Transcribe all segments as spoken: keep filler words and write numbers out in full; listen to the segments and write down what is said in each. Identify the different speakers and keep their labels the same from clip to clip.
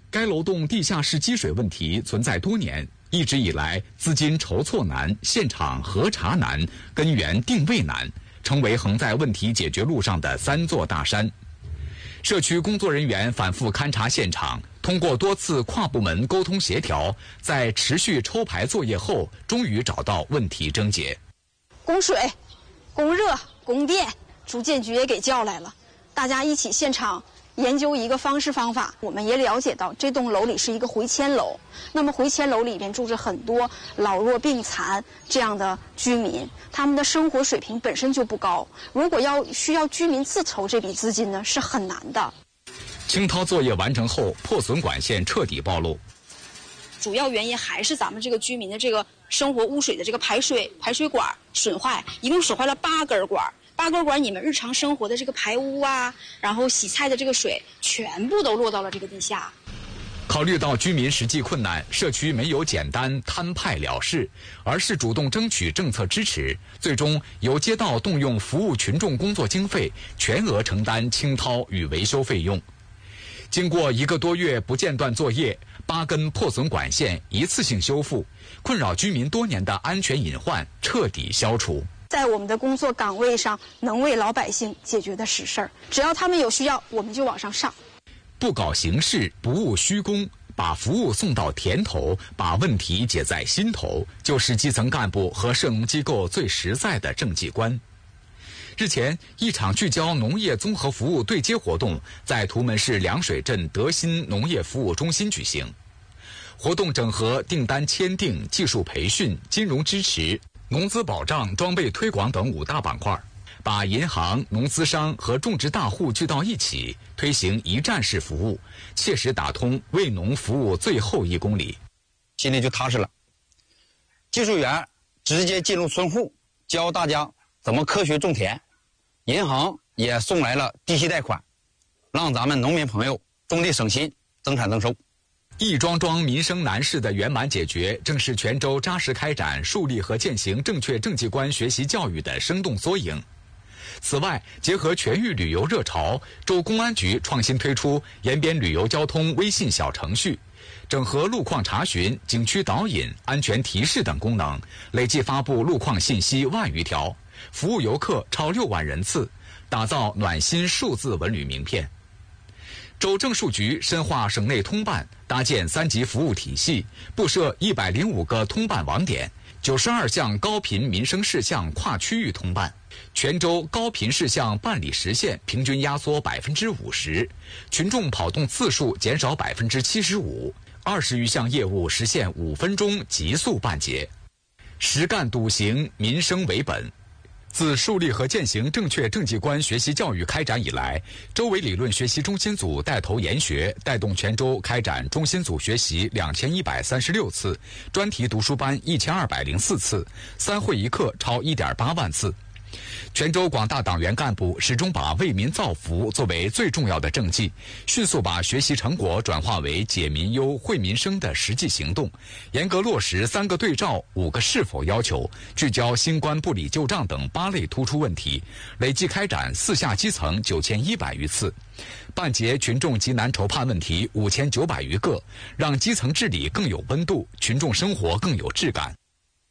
Speaker 1: 该楼栋地下室积水问题存在多年，一直以来资金筹措难、现场核查难、根源定位难，成为横在问题解决路上的三座大山。社区工作人员反复勘察现场，通过多次跨部门沟通协调，在持续抽排作业后，终于找到问题症结。
Speaker 2: 供水、供热、供电，住建局也给叫来了，大家一起现场研究一个方式方法。我们也了解到这栋楼里是一个回迁楼，那么回迁楼里边住着很多老弱病残这样的居民，他们的生活水平本身就不高，如果要需要居民自筹这笔资金呢，是很难的。
Speaker 1: 清掏作业完成后，破损管线彻底暴露。
Speaker 2: 主要原因还是咱们这个居民的这个生活污水的这个排水排水管损坏，一共损坏了八根管。八根管，你们日常生活的这个排污啊，然后洗菜的这个水，全部都落到了这个地下。
Speaker 1: 考虑到居民实际困难，社区没有简单摊派了事，而是主动争取政策支持，最终由街道动用服务群众工作经费，全额承担清掏与维修费用。经过一个多月不间断作业，八根破损管线一次性修复，困扰居民多年的安全隐患彻底消除。
Speaker 2: 在我们的工作岗位上能为老百姓解决的实事儿，只要他们有需要，我们就往上上。
Speaker 1: 不搞形式，不务虚功，把服务送到田头，把问题解在心头，就是基层干部和涉农机构最实在的政绩观。日前，一场聚焦农业综合服务对接活动在图门市凉水镇德新农业服务中心举行。活动整合订单签订、技术培训、金融支持、农资保障、装备推广等五大板块，把银行、农资商和种植大户聚到一起，推行一站式服务，切实打通为农服务最后一公里。
Speaker 3: 心里就踏实了。技术员直接进入村户，教大家怎么科学种田。银行也送来了低息贷款，让咱们农民朋友种地省心，增产增收。
Speaker 1: 一桩桩民生难事的圆满解决，正是泉州扎实开展树立和践行正确政绩观学习教育的生动缩影。此外，结合全域旅游热潮，州公安局创新推出延边旅游交通微信小程序，整合路况查询、景区导引、安全提示等功能，累计发布路况信息万余条，服务游客超六万人次，打造暖心数字文旅名片。州政数局深化省内通办，搭建三级服务体系，布设一百零五个通办网点，九十二项高频民生事项跨区域通办。泉州高频事项办理时限平均压缩百分之五十，群众跑动次数减少百分之七十五，二十余项业务实现五分钟极速办结。实干笃行，民生为本。自树立和践行正确政绩观学习教育开展以来，州委理论学习中心组带头研学，带动泉州开展中心组学习两千一百三十六次，专题读书班一千二百零四次，三会一课超一点八万次。泉州广大党员干部始终把为民造福作为最重要的政绩，迅速把学习成果转化为解民忧、惠民生的实际行动，严格落实三个对照、五个是否要求，聚焦新冠不理旧账等八类突出问题，累计开展四下基层九千一百余次，办结群众急难筹盼问题五千九百余个，让基层治理更有温度，群众生活更有质感。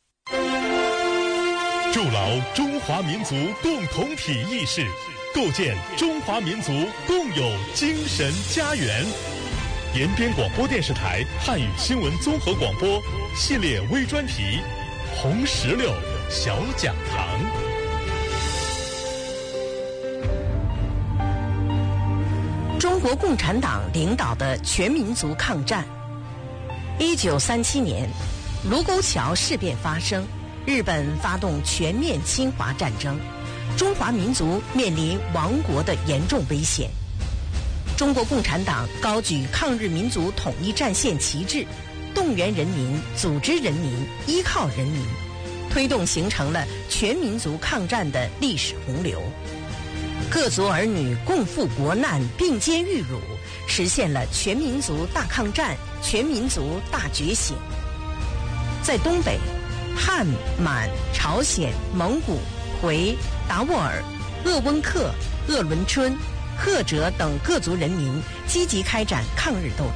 Speaker 4: 筑牢中华民族共同体意识，构建中华民族共有精神家园。延边广播电视台汉语新闻综合广播系列微专题《红石榴小讲堂》。
Speaker 5: 中国共产党领导的全民族抗战。一九三七年，卢沟桥事变发生。日本发动全面侵华战争，中华民族面临亡国的严重危险。中国共产党高举抗日民族统一战线旗帜，动员人民、组织人民、依靠人民，推动形成了全民族抗战的历史洪流。各族儿女共赴国难，并肩御辱，实现了全民族大抗战、全民族大觉醒。在东北，汉、满、朝鲜、蒙古、回、达斡尔、鄂温克、鄂伦春、赫哲等各族人民积极开展抗日斗争。